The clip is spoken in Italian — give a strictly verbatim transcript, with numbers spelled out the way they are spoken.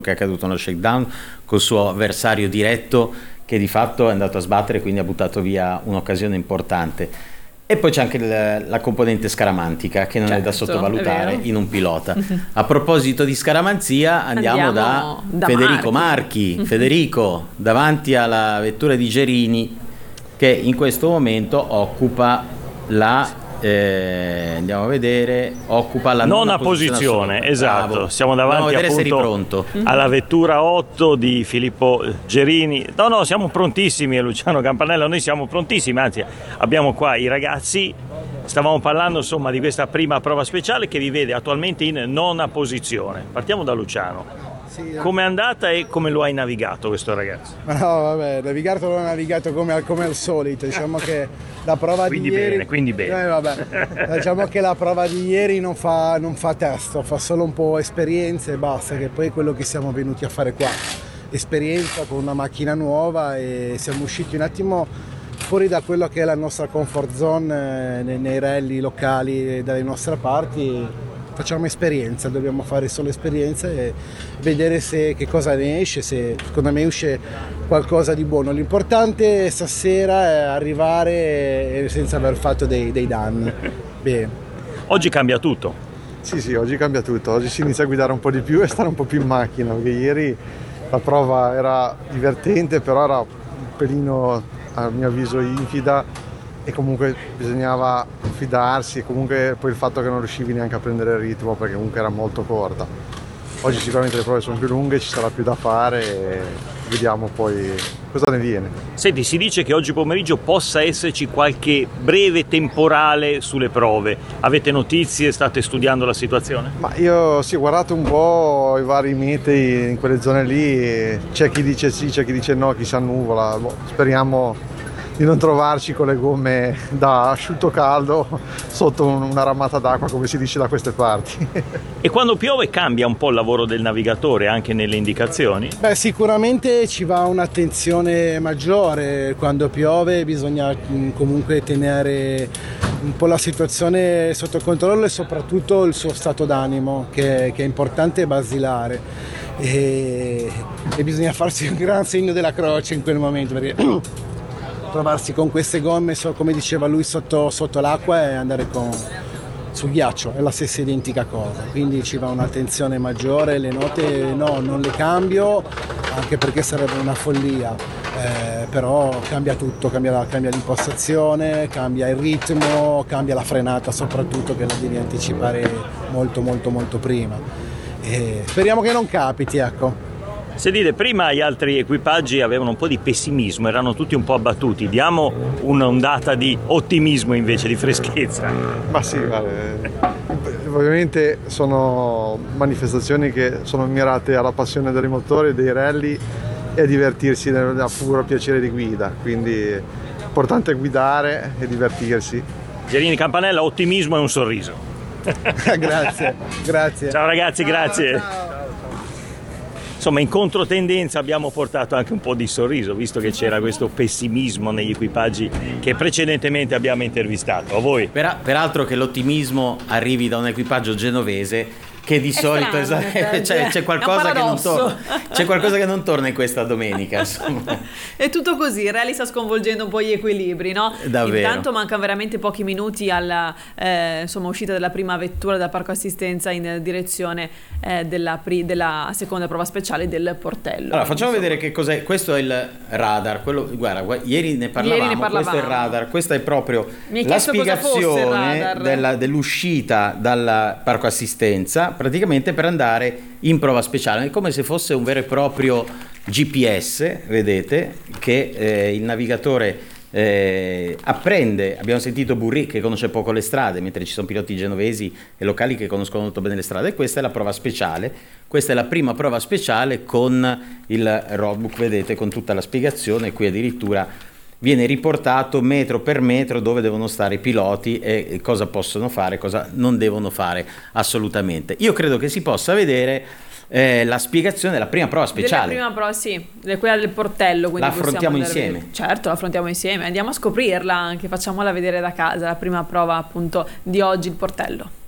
che è accaduto nello shakedown col suo avversario diretto che di fatto è andato a sbattere, quindi ha buttato via un'occasione importante. E poi c'è anche il, la componente scaramantica che non certo, è da sottovalutare in un pilota. A proposito di scaramanzia andiamo, andiamo da, da Federico Marchi. Marchi. Federico davanti alla vettura di Gerini che in questo momento occupa la Eh, andiamo a vedere, occupa la nona, nona posizione, posizione esatto. Bravo. Siamo davanti appunto alla vettura otto di Filippo Gerini. No, no, siamo prontissimi, Luciano Campanella, noi siamo prontissimi, anzi abbiamo qua i ragazzi. Stavamo parlando insomma di questa prima prova speciale che vi vede attualmente in nona posizione. Partiamo da Luciano. Sì, come è andata e come lo hai navigato questo ragazzo? No, vabbè, navigato l'ho navigato come, come al solito, diciamo che la prova quindi di bene, ieri... Quindi bene, eh, vabbè. Diciamo che la prova di ieri non fa, non fa testo, fa solo un po' esperienza e basta, che poi è quello che siamo venuti a fare qua. Esperienza con una macchina nuova e siamo usciti un attimo fuori da quello che è la nostra comfort zone nei, nei rally locali dalle nostre parti. Facciamo esperienza, dobbiamo fare solo esperienza e vedere se che cosa ne esce, se secondo me esce qualcosa di buono. L'importante stasera è arrivare senza aver fatto dei, dei danni. Bene. Oggi cambia tutto. Sì, sì, oggi cambia tutto. Oggi si inizia a guidare un po' di più e stare un po' più in macchina, perché ieri la prova era divertente, però era un pelino, a mio avviso, infida. E comunque bisognava fidarsi e comunque poi il fatto che non riuscivi neanche a prendere il ritmo perché comunque era molto corta. Oggi sicuramente le prove sono più lunghe, ci sarà più da fare e vediamo poi cosa ne viene. Senti, si dice che oggi pomeriggio possa esserci qualche breve temporale sulle prove. Avete notizie? State studiando la situazione? Ma io sì, ho guardato un po' i vari metei in quelle zone lì, c'è chi dice sì, c'è chi dice no, chi si annuvola. Boh, speriamo di non trovarci con le gomme da asciutto caldo sotto una ramata d'acqua, come si dice da queste parti. E quando piove cambia un po' il lavoro del navigatore anche nelle indicazioni? Beh, sicuramente ci va un'attenzione maggiore quando piove, bisogna comunque tenere un po' la situazione sotto controllo e soprattutto il suo stato d'animo che, che è importante e basilare. E, e bisogna farsi un gran segno della croce in quel momento, perché trovarsi con queste gomme, come diceva lui, sotto, sotto l'acqua e andare con, sul ghiaccio è la stessa identica cosa, quindi ci va un'attenzione maggiore. Le note no, non le cambio anche perché sarebbe una follia, eh, però cambia tutto, cambia, la, cambia l'impostazione, cambia il ritmo, cambia la frenata soprattutto, che la devi anticipare molto molto molto prima, e speriamo che non capiti, ecco. Sentite, prima gli altri equipaggi avevano un po' di pessimismo, erano tutti un po' abbattuti. Diamo un'ondata di ottimismo invece, di freschezza. Ma sì, guarda, ovviamente sono manifestazioni che sono mirate alla passione dei motori, dei rally e a divertirsi nel puro piacere di guida. Quindi è importante guidare e divertirsi. Gerini Campanella, ottimismo e un sorriso. Grazie, grazie. Ciao ragazzi, ciao, grazie. Ciao. Insomma, in controtendenza abbiamo portato anche un po' di sorriso, visto che c'era questo pessimismo negli equipaggi che precedentemente abbiamo intervistato. A voi? Per, peraltro che l'ottimismo arrivi da un equipaggio genovese che di è solito strano, esatto, c'è, c'è, qualcosa che non torna, c'è qualcosa che non torna in questa domenica, insomma. È tutto così, il rally sta sconvolgendo un po' gli equilibri, no? Davvero. Intanto mancano veramente pochi minuti alla eh, insomma, uscita della prima vettura dal parco assistenza in direzione eh, della, pri- della seconda prova speciale del Portello. Allora facciamo insomma. vedere che cos'è. Questo è il radar, quello, guarda, guarda ieri ne parlavamo, Ieri ne parlavamo. Questo è il radar, questa è proprio Mi la spiegazione della, dell'uscita dal parco assistenza, praticamente per andare in prova speciale. È come se fosse un vero e proprio G P S, vedete, che eh, il navigatore eh, apprende. Abbiamo sentito Burri che conosce poco le strade, mentre ci sono piloti genovesi e locali che conoscono molto bene le strade. E questa è la prova speciale, questa è la prima prova speciale con il roadbook, vedete, con tutta la spiegazione. Qui addirittura viene riportato metro per metro dove devono stare i piloti e cosa possono fare, cosa non devono fare assolutamente. Io credo che si possa vedere eh, la spiegazione della prima prova speciale. Della prima prova, sì, quella del Portello. Quindi la affrontiamo andare... insieme? Certo, la affrontiamo insieme, andiamo a scoprirla anche, facciamola vedere da casa, la prima prova appunto di oggi, il Portello.